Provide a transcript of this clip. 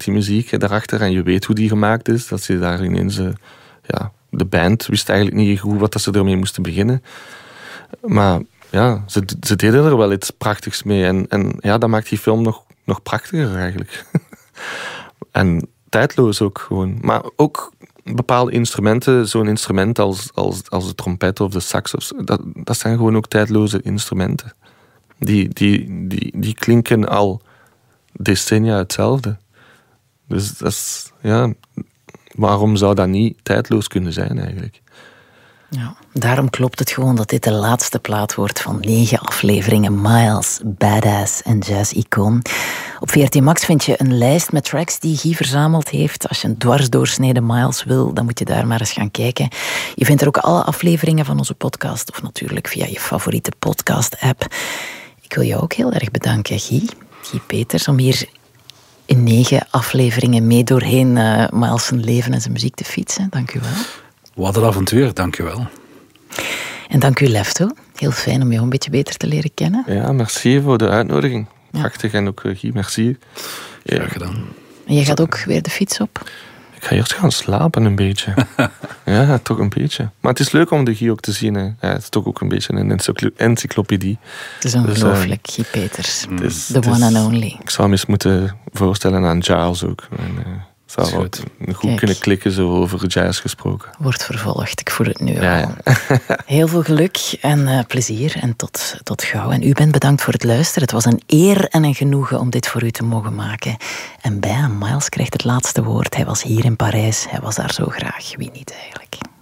die muziek daarachter en je weet hoe die gemaakt is. Dat ze daar ineens... de band wist eigenlijk niet goed wat ze ermee moesten beginnen. Maar ja, ze deden er wel iets prachtigs mee. En dat maakt die film nog prachtiger eigenlijk. En tijdloos ook gewoon. Maar ook bepaalde instrumenten, zo'n instrument als de trompet of de sax, dat zijn gewoon ook tijdloze instrumenten. Die klinken al decennia hetzelfde. Dus dat is, waarom zou dat niet tijdloos kunnen zijn eigenlijk? Ja, daarom klopt het gewoon dat dit de laatste plaat wordt van 9 afleveringen Miles, Badass en Jazz-icoon. Op VRT Max vind je een lijst met tracks die Guy verzameld heeft. Als je een dwarsdoorsnede Miles wil, dan moet je daar maar eens gaan kijken. Je vindt er ook alle afleveringen van onze podcast, of natuurlijk via je favoriete podcast-app. Ik wil jou ook heel erg bedanken, Guy Peters, om hier in 9 afleveringen mee doorheen Miles zijn leven en zijn muziek te fietsen. Dank u wel. Wat een avontuur, dank u wel. En dank u, Lefto. Heel fijn om jou een beetje beter te leren kennen. Ja, merci voor de uitnodiging. Prachtig. En ook Guy, merci. Graag gedaan. En jij gaat ook weer de fiets op? Ik ga eerst gaan slapen een beetje. Ja, toch een beetje. Maar het is leuk om de Guy ook te zien. Hè. Ja, het is toch ook een beetje een encyclopedie. Het is ongelooflijk, Guy Peters. The one and only. Ik zou hem eens moeten voorstellen aan Giles ook. Zou goed kunnen klikken, zo over jazz gesproken. Wordt vervolgd, ik voel het nu al. Heel veel geluk en plezier en tot gauw. En u bent bedankt voor het luisteren. Het was een eer en een genoegen om dit voor u te mogen maken. En Miles krijgt het laatste woord. Hij was hier in Parijs. Hij was daar zo graag. Wie niet eigenlijk?